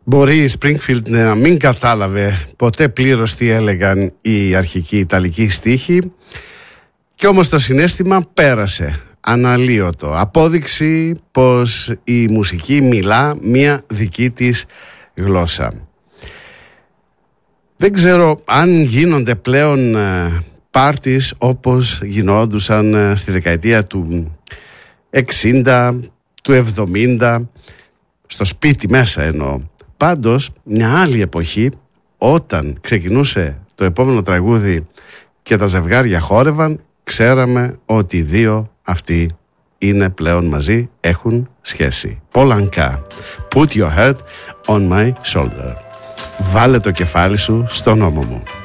Μπορεί η Springfield να μην κατάλαβε ποτέ πλήρως τι έλεγαν οι αρχικοί ιταλικοί στίχοι, και όμως το συναίσθημα πέρασε αναλύωτο. Απόδειξη πως η μουσική μιλά μία δική της γλώσσα. Δεν ξέρω αν γίνονται πλέον πάρτις όπως γινόντουσαν στη δεκαετία του 60, του 70, στο σπίτι μέσα εννοώ. Πάντως, μια άλλη εποχή, όταν ξεκινούσε το επόμενο τραγούδι και τα ζευγάρια χόρευαν, ξέραμε ότι οι δύο αυτοί είναι πλέον μαζί, έχουν σχέση. Πολανκά, Put your head on my shoulder. Βάλε το κεφάλι σου στον ώμο μου.